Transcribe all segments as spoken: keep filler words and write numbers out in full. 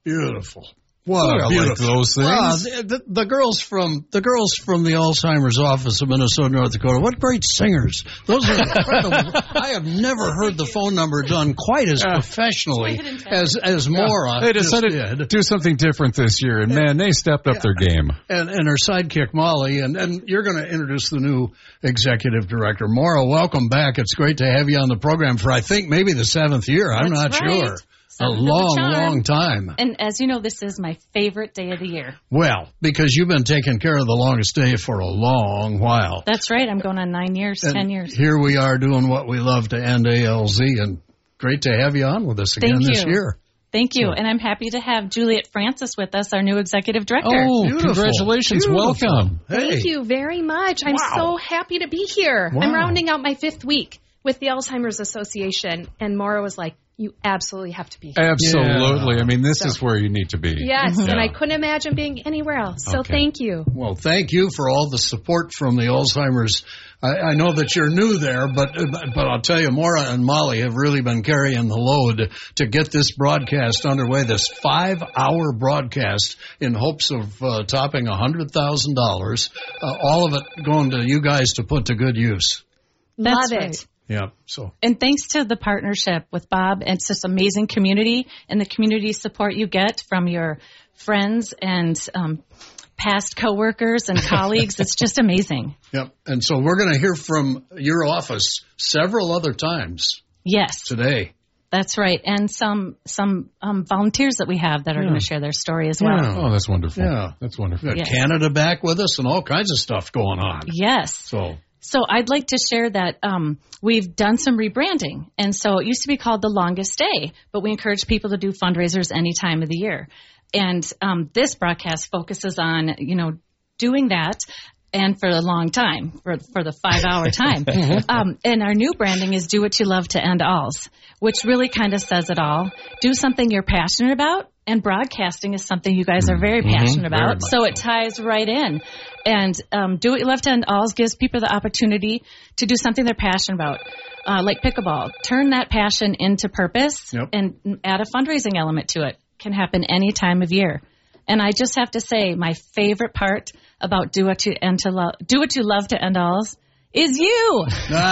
Beautiful. What Boy, a I beautiful. like those things. Wow, the, the, the girls from the girls from the Alzheimer's office of Minnesota, North Dakota. What great singers! Those are incredible. I have never heard the phone number done quite as professionally as as Maura They just decided did. to do something different this year, and man, they stepped up their game. And and her sidekick Molly, and and you're going to introduce the new executive director, Maura. Welcome back. It's great to have you on the program for I think maybe the seventh year. I'm That's not right. sure. A Seventh of the long, charm. long time. And as you know, this is my favorite day of the year. Well, because you've been taking care of the longest day for a long while. That's right. I'm going on nine years, And ten years. Here we are doing what we love to end A L Z, and great to have you on with us again Thank this you. year. Thank you. And I'm happy to have Juliet Francis with us, our new executive director. Oh, Beautiful. congratulations. Beautiful. Welcome. Hey. Thank you very much. I'm Wow. so happy to be here. Wow. I'm rounding out my fifth week with the Alzheimer's Association, and Maura was like, you absolutely have to be here. Absolutely. Yeah. I mean, this So- is where you need to be. Yes, and Yeah. I couldn't imagine being anywhere else. So Okay. thank you. Well, thank you for all the support from the Alzheimer's. I, I know that you're new there, but but I'll tell you, Maura and Molly have really been carrying the load to get this broadcast underway, this five-hour broadcast in hopes of uh, topping one hundred thousand dollars, uh, all of it going to you guys to put to good use. That's Love right. it. Yeah, so And thanks to the partnership with Bob, it's this amazing community and the community support you get from your friends and um, past coworkers and colleagues. It's just amazing. Yep. And so we're going to hear from your office several other times Yes, today. that's right. And some some um, volunteers that we have that are Yeah. going to share their story as well. Yeah. Oh, that's wonderful. Yeah. That's wonderful. We've got Yes. Canada back with us and all kinds of stuff going on. Yes. So, So I'd like to share that um, we've done some rebranding. And so it used to be called The Longest Day, but we encourage people to do fundraisers any time of the year. And um, this broadcast focuses on, you know, doing that and for a long time, for, for the five-hour time. um, and our new branding is Do What You Love to End Alls, which really kind of says it all. Do something you're passionate about, and broadcasting is something you guys are very passionate Very about. much So it ties right in. And um, Do What You Love to End Alls gives people the opportunity to do something they're passionate about, uh, like pickleball. Turn that passion into purpose Yep. and add a fundraising element to it. Can happen any time of year. And I just have to say, my favorite part about Do What You End to Love, Do What You Love to End Alls is you.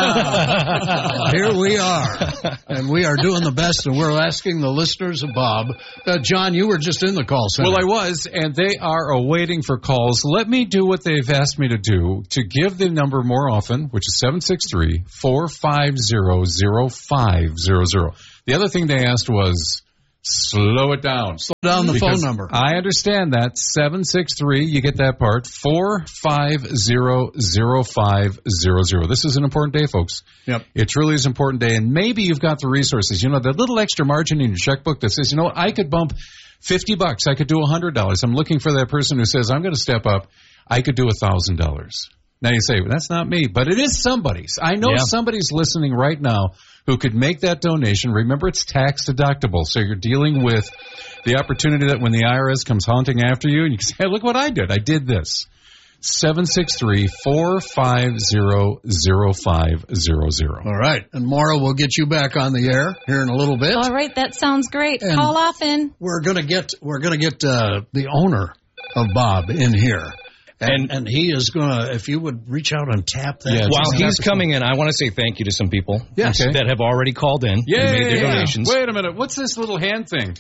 ah, here we are. And we are doing the best, and we're asking the listeners of Bob. Uh, John, you were just in the call center. Well, I was, and they are awaiting for calls. Let me do what they've asked me to do, to give the number more often, which is seven six three, four five zero, zero five zero zero. The other thing they asked was, slow it down. Slow down the Because phone number. I understand that. seven six three, you get that part, four five zero, zero five zero zero. This is an important day, folks. Yep. It truly is an important day, and maybe you've got the resources. You know, that little extra margin in your checkbook that says, you know what, I could bump fifty bucks. I could do one hundred dollars. I'm looking for that person who says, I'm going to step up. I could do one thousand dollars. Now you say, well, that's not me, but it is somebody's. I know Yeah. somebody's listening right now who could make that donation. Remember, it's tax deductible, so you're dealing with the opportunity that when the I R S comes haunting after you, and you can say, hey, look what I did. I did this. seven six three, four five zero, zero five zero zero. All right. And Maura, we'll get you back on the air here in a little bit. All right, that sounds great. And- Call often. We're gonna get we're gonna get uh, the owner of Bob in here. And, and he is going to, if you would reach out and tap that. Yeah, While just he's tap the coming in, I want to say thank you to some people Yes. Okay. that have already called in Yeah, and made their yeah. donations. Wait a minute. What's this little hand thing?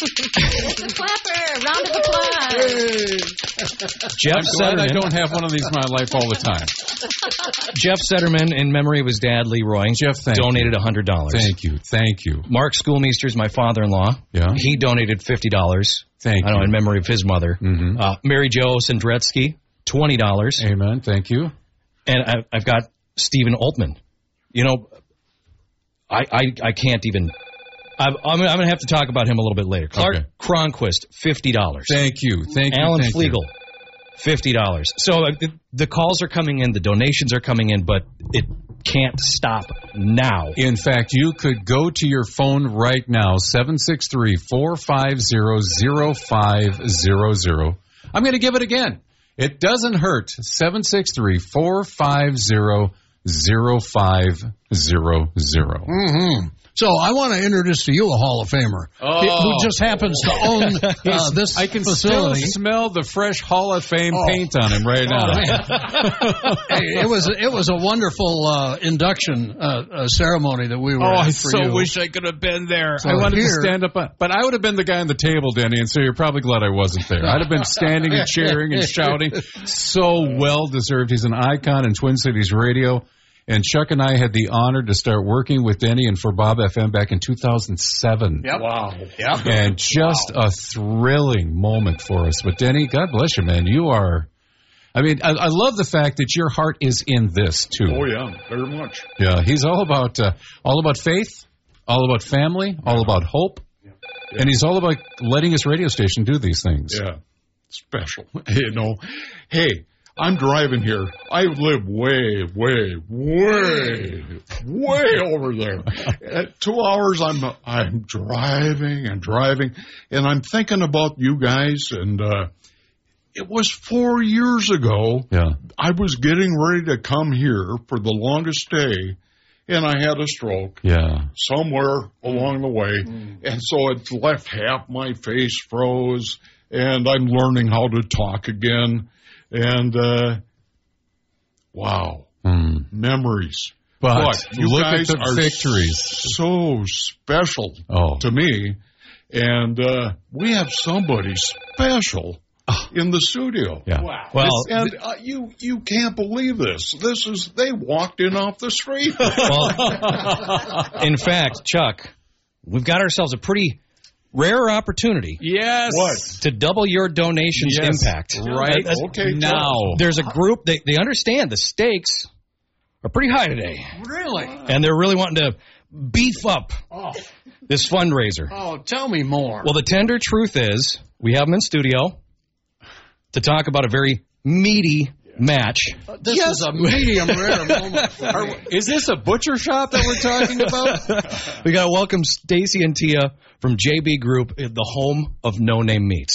Clapper, round of applause. Jeff I'm glad I Setterman, don't have one of these in my life all the time. Jeff Setterman, in memory of his dad, Leroy, Jeff, thank donated you. one hundred dollars. Thank you. Thank you. Mark Schoolmeester's my father-in-law. Yeah. He donated fifty dollars. Thank I know, you. in memory of his mother. Mhm. Uh, Mary Jo Sendretsky, twenty dollars. Amen. Thank you. And I, I've got Stephen Altman. You know, I I, I can't even. I'm, I'm going to have to talk about him a little bit later. Clark Okay. Cronquist, fifty dollars. Thank you. Thank you. Alan thank you. Flegel, fifty dollars. So uh, the, the calls are coming in, the donations are coming in, but it can't stop now. In fact, you could go to your phone right now, seven six three, four five zero, zero five zero zero. I'm going to give it again. It doesn't hurt. seven six three, four five zero, zero five zero zero. Mm-hmm. So I want to introduce to you a Hall of Famer Oh. who just happens to own uh, this I can facility. still smell the fresh Hall of Fame Oh. paint on him right now. Hey, it was it was a wonderful uh, induction uh, uh, ceremony that we were Oh, at I for so you. wish I could have been there. So I wanted here- to stand up, on, but I would have been the guy on the table, Denny, and so you're probably glad I wasn't there. I'd have been standing and cheering and shouting. So well deserved. He's an icon in Twin Cities radio. And Chuck and I had the honor to start working with Denny and for Bob F M back in two thousand seven. Yep. Wow. Yep. And just a thrilling moment for us. But Denny, God bless you, man. You are, I mean, I, I love the fact that your heart is in this, too. Oh, yeah, very much. Yeah, he's all about uh, all about faith, all about family, all about hope, and he's all about letting his radio station do these things. Yeah, special. You know, hey, I'm driving here. I live way, way, way, way over there. At two hours, I'm I'm driving and driving, and I'm thinking about you guys. And uh, it was four years ago. Yeah. I was getting ready to come here for the longest day, and I had a stroke. Yeah. Somewhere along the way. And so it left half my face froze, and I'm learning how to talk again. And, uh, wow, Mm. memories. But, you look guys at the are victories. so special Oh. to me. And uh, we have somebody special in the studio. Yeah. Well, And uh, you you can't believe this. This is, they walked in off the street. well, in fact, Chuck, we've got ourselves a pretty rare opportunity Yes. What? to double your donation's Yes. impact. Right That's- Okay, now. There's a group, they, they understand the stakes are pretty high today, Really? and they're really wanting to beef up Oh, this fundraiser. oh, tell me more. Well, the tender truth is we have them in studio to talk about a very meaty match. this is a medium rare moment. for Are- me. is this a butcher shop that we're talking about? We got to welcome Stacy and Tia from J B Group, the home of No Name Meats.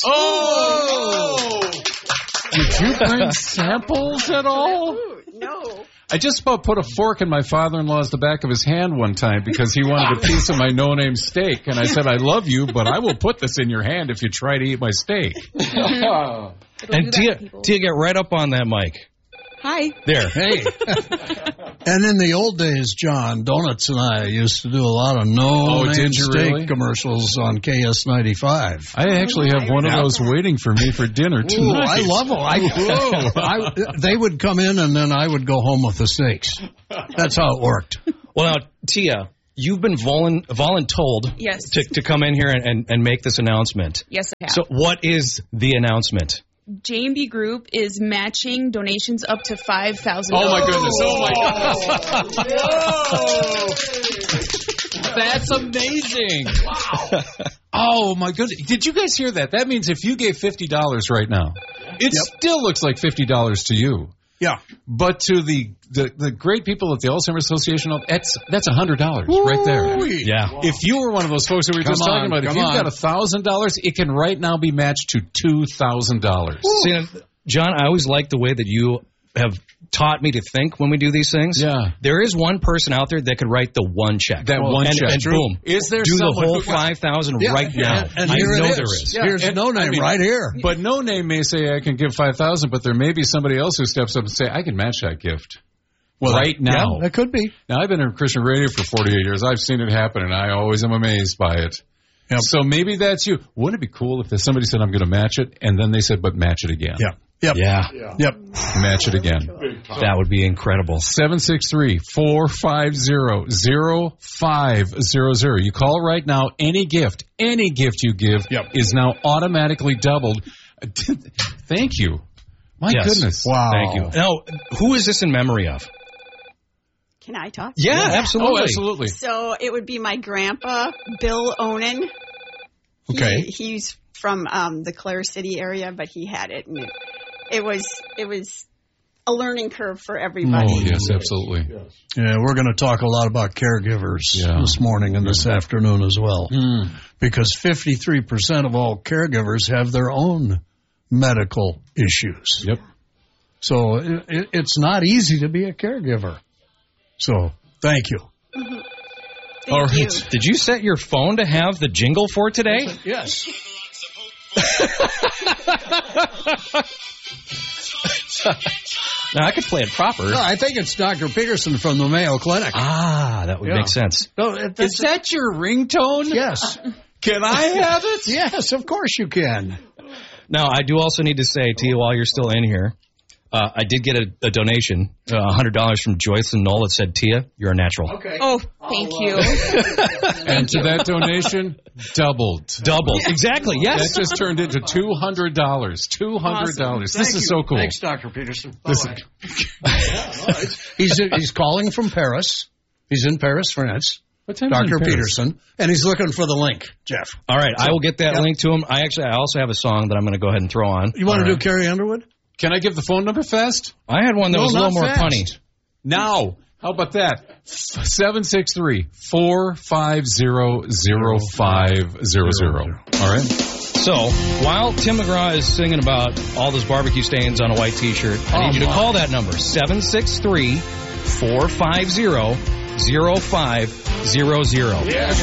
Oh! Did you bring samples at all? No. I just about put a fork in my father-in-law's the back of his hand one time because he wanted a piece of my no-name steak. And I said, I love you, but I will put this in your hand if you try to eat my steak. It'll And do that Tia, to people. Tia, get right up on that mic. Hi. There. Hey. And in the old days, John, Donuts and I used to do a lot of no Oh, name did you steak really? commercials on K S ninety-five. I actually have one of Yeah. those waiting for me for dinner Ooh, tonight. I love them. I, I, they would come in and then I would go home with the steaks. That's how it worked. Well, now, Tia, you've been volun- voluntold Yes. to, to come in here and, and, and make this announcement. Yes, I have. So what is the announcement? J and B Group is matching donations up to five thousand Oh, dollars. my goodness. Oh, my goodness. That's amazing. Wow. Oh, my goodness. Did you guys hear that? That means if you gave fifty dollars right now, it still looks like fifty dollars to you. Yeah. But to the, the, the great people at the Alzheimer's Association, that's that's one hundred dollars right there. Yeah. If you were one of those folks that we were Come just on, talking about, if come you've on. got one thousand dollars, it can right now be matched to two thousand dollars. See, now, John, I always like the way that you have taught me to think when we do these things. Yeah. There is one person out there that could write the one check. That one and, check. And boom. Is there do the someone whole who- five thousand Yeah. right now. And, and I here know it there is. is. Yeah. Here's And- no name I mean- right here. But no name may say I can give five thousand, but there may be somebody else who steps up and say I can match that gift. right now. That could be. Now I've been in Christian radio for forty-eight years. I've seen it happen, and I always am amazed by it. Yep. So maybe that's you. Wouldn't it be cool if somebody said I'm going to match it, and then they said, but match it again? Yep. Yep. Yeah. Yep. Match it again. That would be incredible. seven six three, four five zero, zero five zero zero. You call right now. Any gift, any gift you give Yep. is now automatically doubled. Thank you. My Yes. goodness. Wow. Thank you. Now, who is this in memory of? Can I talk? Yeah, absolutely. Oh, absolutely. So it would be my grandpa, Bill Onan. He- Okay. he's from um, the Clare City area, but he had it, and it, it was it was a learning curve for everybody. Oh, yes, absolutely. Yeah, we're going to talk a lot about caregivers Yeah. this morning and this afternoon as well. Mm. Because fifty-three percent of all caregivers have their own medical issues. Yep. So it, it, it's not easy to be a caregiver. So thank you. Mm-hmm. Thank All right. you. Did you set your phone to have the jingle for today? Yes. Now, I could play it proper. No, I think it's Doctor Peterson from the Mayo Clinic. Ah, that would Yeah. make sense. No, it- Is that your ringtone? yes. Can I have it? Yes, of course you can. Now, I do also need to say to you while you're still in here, uh, I did get a, a donation, uh, one hundred dollars from Joyce and Noel that said, Tia, you're a natural. Okay. Oh, thank you. And to that donation, doubled. Double. Exactly, yes. That just turned into two hundred dollars. two hundred dollars. This Thank is you. so cool. Thanks, Doctor Peterson. This- Bye-bye. he's he's calling from Paris. He's in Paris, France. What time is it in Doctor Paris? Peterson, and he's looking for the link, Jeff. All right, I will get that Yep. link to him. I actually, I also have a song that I'm going to go ahead and throw on. You want All to right. do Carrie Underwood? Can I give the phone number fast? I had one that No, was a little not more fast. punny. Now. How about that? seven six three, four five zero, zero five zero zero. All right. So, while Tim McGraw is singing about all those barbecue stains on a white T-shirt, I Oh, need you to my. call that number, seven six three, four five zero, zero five zero zero. Yes.